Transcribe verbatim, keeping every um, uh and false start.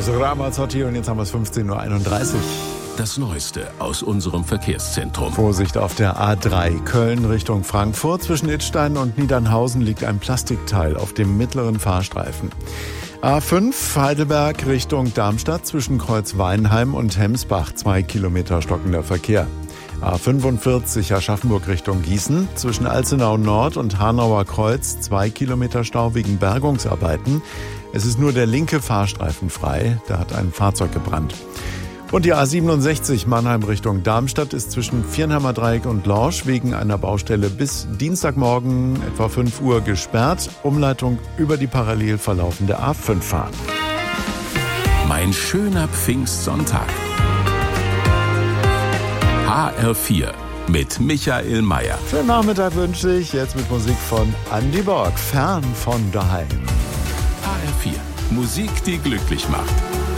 Eros Ramazzotti und jetzt haben wir es fünfzehn Uhr einunddreißig. Das Neueste aus unserem Verkehrszentrum. Vorsicht auf der A drei Köln Richtung Frankfurt. Zwischen Idstein und Niedernhausen liegt ein Plastikteil auf dem mittleren Fahrstreifen. A fünf Heidelberg Richtung Darmstadt zwischen Kreuz-Weinheim und Hemsbach. Zwei Kilometer stockender Verkehr. A fünfundvierzig Aschaffenburg Richtung Gießen zwischen Alzenau Nord und Hanauer Kreuz. Zwei Kilometer Stau wegen Bergungsarbeiten. Es ist nur der linke Fahrstreifen frei. Da hat ein Fahrzeug gebrannt. Und die A siebenundsechzig Mannheim Richtung Darmstadt ist zwischen Viernheimer Dreieck und Lorsch wegen einer Baustelle bis Dienstagmorgen etwa fünf Uhr gesperrt. Umleitung über die parallel verlaufende A fünf fahren. Mein schöner Pfingstsonntag. H R vier mit Michael Mayer. Schönen Nachmittag wünsche ich jetzt mit Musik von Andy Borg. Fern von daheim. H R vier. Musik, die glücklich macht.